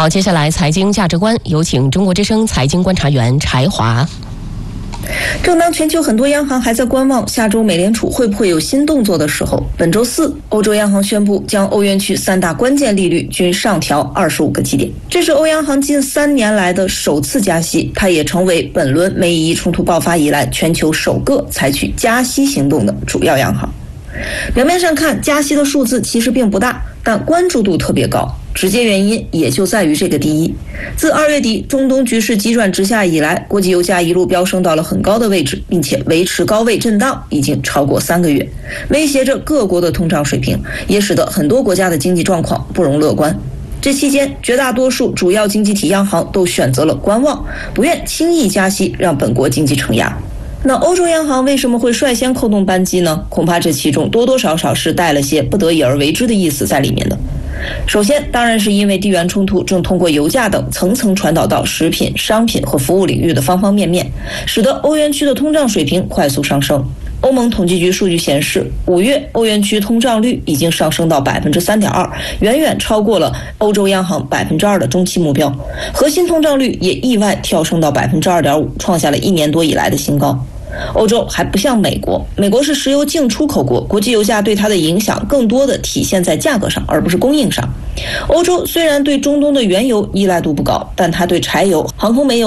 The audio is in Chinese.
好，接下来财经价值观，有请中国之声财经观察员柴华。 正当全球很多央行还在观望下周美联储会不会有新动作的时候，本周四，欧洲央行宣布将欧元区3大关键利率均上调25个基点，这是欧央行近3年来的首次加息，它也成为本轮美以冲突爆发以来全球首个采取加息行动的主要央行。表面上看，加息的数字其实并不大，但关注度特别高。直接原因也就在于这个第一，自2月底中东局势急转直下以来，国际油价一路飙升到了很高的位置，并且维持高位震荡已经超过3个月，威胁着各国的通胀水平，也使得很多国家的经济状况不容乐观。这期间，绝大多数主要经济体央行都选择了观望，不愿轻易加息，让本国经济承压。那欧洲央行为什么会率先扣动扳机呢？恐怕这其中多多少少是带了些不得已而为之的意思在里面的。首先，当然是因为地缘冲突正通过油价等层层传导到食品、商品和服务领域的方方面面，使得欧元区的通胀水平快速上升。欧盟统计局数据显示，5月欧元区通胀率已经上升到 3.2%， 远远超过了欧洲央行 2% 的中期目标。核心通胀率也意外跳升到 2.5%， 创下了1年多以来的新高。欧洲还不像美国，美国是石油净出口国，国际油价对它的影响更多的体现在价格上，而不是供应上。欧洲虽然对中东的原油依赖度不高，但它对柴油、航空煤油